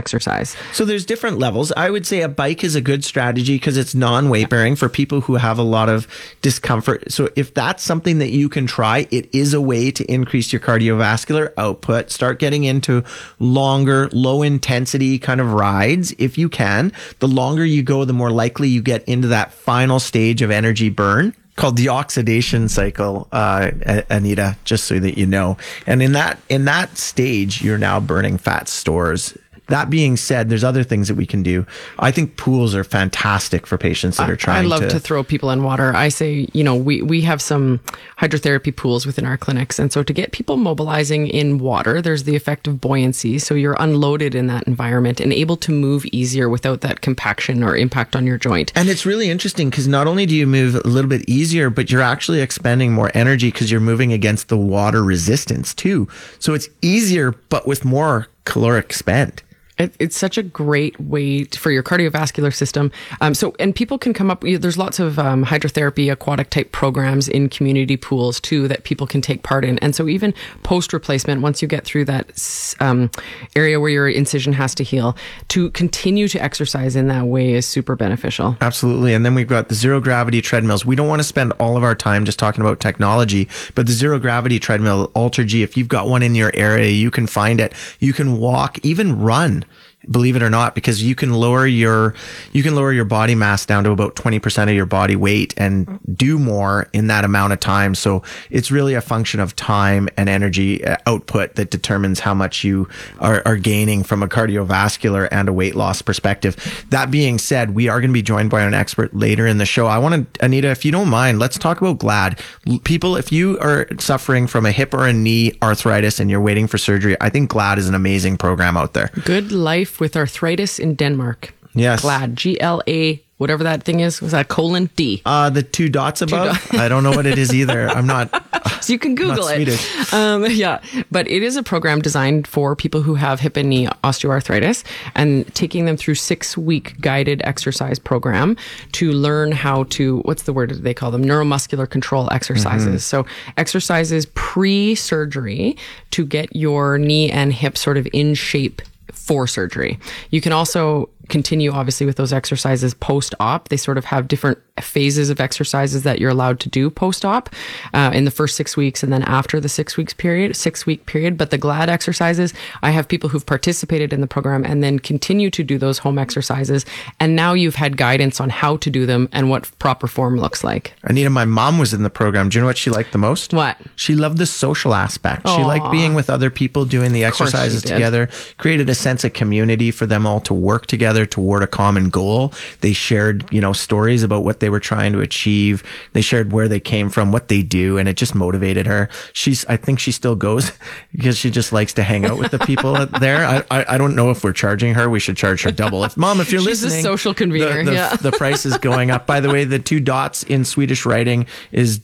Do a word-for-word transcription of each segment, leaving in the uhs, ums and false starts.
exercise. So there's different levels. I would say a bike is a good strategy because it's non-weight bearing for people who have a lot of discomfort. So if that's something that you can try, it is a way to increase your cardiovascular output. Start getting into longer, low intensity kind of rides if you can. The longer you go, the more likely you get into that final stage of energy burn, called the oxidation cycle, uh, Anita, just so that you know. And in that in that stage, you're now burning fat stores. That being said, there's other things that we can do. I think pools are fantastic for patients that are trying to... I love to, to throw people in water. I say, you know, we, we have some hydrotherapy pools within our clinics. And so to get people mobilizing in water, there's the effect of buoyancy. So you're unloaded in that environment and able to move easier without that compaction or impact on your joint. And it's really interesting because not only do you move a little bit easier, but you're actually expending more energy because you're moving against the water resistance too. So it's easier, but with more caloric spent. It, it's such a great way to, for your cardiovascular system. Um, so, and people can come up, you know, there's lots of um, hydrotherapy, aquatic type programs in community pools too that people can take part in. And so even post replacement, once you get through that um, area where your incision has to heal, to continue to exercise in that way is super beneficial. Absolutely. And then we've got the zero gravity treadmills. We don't want to spend all of our time just talking about technology, but the zero gravity treadmill, AlterG, if you've got one in your area, you can find it. You can walk, even run. Believe it or not, because you can lower your you can lower your body mass down to about twenty percent of your body weight and do more in that amount of time. So it's really a function of time and energy output that determines how much you are, are gaining from a cardiovascular and a weight loss perspective. That being said, we are going to be joined by an expert later in the show. I want to, Anita, if you don't mind, let's talk about GLAD. People, if you are suffering from a hip or a knee arthritis and you're waiting for surgery, I think GLAD is an amazing program out there. Good Life with Arthritis in Denmark. Yes. GLAD, G L A, whatever that thing is. Was that colon D? Uh, the two dots above? Two do- I don't know what it is either. I'm not... So you can Google it. Um, yeah, but it is a program designed for people who have hip and knee osteoarthritis and taking them through six week guided exercise program to learn how to, what's the word they call them? Neuromuscular control exercises. Mm-hmm. So exercises pre-surgery to get your knee and hip sort of in shape for surgery. You can also continue obviously with those exercises post-op. They sort of have different phases of exercises that you're allowed to do post-op uh, in the first six weeks and then after the six weeks period, six week period. But the GLAD exercises, I have people who've participated in the program and then continue to do those home exercises. And now you've had guidance on how to do them and what proper form looks like. Anita, my mom was in the program. Do you know what she liked the most? What? She loved the social aspect. Aww. She liked being with other people, doing the exercises together, created a sense of community for them all to work together toward a common goal. They shared, you know, stories about what they were trying to achieve. They shared where they came from, what they do, and it just motivated her. She's, I think she still goes because she just likes to hang out with the people there. I, I, I don't know if we're charging her. We should charge her double. If mom, if you're She's listening, a social convener. The, the, yeah. the price is going up. By the way, the two dots in Swedish writing is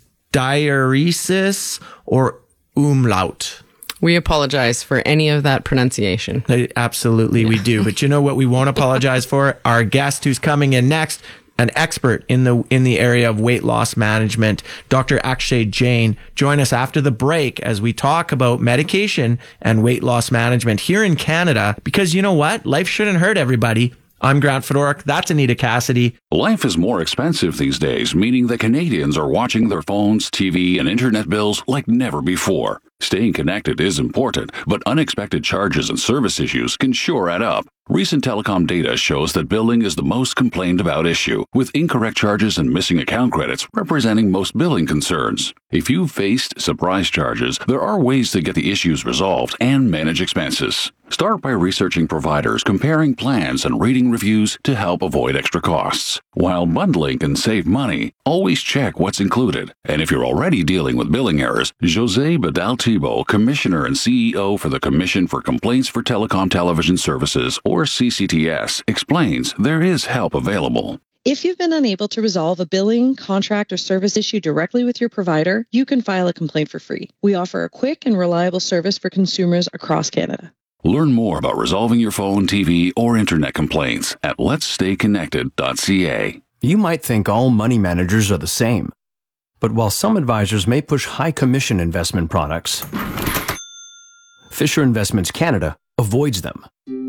diuresis or umlaut. We apologize for any of that pronunciation. Absolutely, yeah. We do. But you know what we won't apologize for? Our guest who's coming in next, an expert in the in the area of weight loss management, Doctor Akshay Jain. Join us after the break as we talk about medication and weight loss management here in Canada. Because you know what? Life shouldn't hurt everybody. I'm Grant Fedoruk. That's Anita Cassidy. Life is more expensive these days, meaning that Canadians are watching their phones, T V, and internet bills like never before. Staying connected is important, but unexpected charges and service issues can sure add up. Recent telecom data shows that billing is the most complained about issue, with incorrect charges and missing account credits representing most billing concerns. If you've faced surprise charges, there are ways to get the issues resolved and manage expenses. Start by researching providers, comparing plans, and reading reviews to help avoid extra costs. While bundling can save money, always check what's included. And if you're already dealing with billing errors, Jose Badal-Thibault, Commissioner and C E O for the Commission for Complaints for Telecom Television Services, or C C T S, explains there is help available. If you've been unable to resolve a billing, contract, or service issue directly with your provider, you can file a complaint for free. We offer a quick and reliable service for consumers across Canada. Learn more about resolving your phone, T V, or internet complaints at lets stay connected dot c a. You might think all money managers are the same. But while some advisors may push high commission investment products, Fisher Investments Canada avoids them.